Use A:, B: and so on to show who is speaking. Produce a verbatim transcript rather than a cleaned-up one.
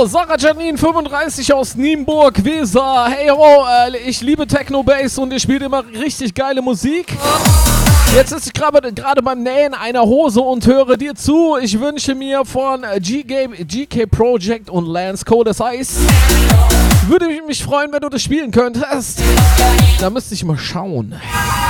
A: So, Sarah Janine fünfunddreißig aus Nienburg, Weser. Hey ho, äh, ich liebe Techno Bass und ihr spielt immer richtig geile Musik. Jetzt sitze ich gerade beim Nähen einer Hose und höre dir zu. Ich wünsche mir von G K Project und Lance Cole das Eis. Würde mich freuen, wenn du das spielen könntest. Da müsste ich mal schauen.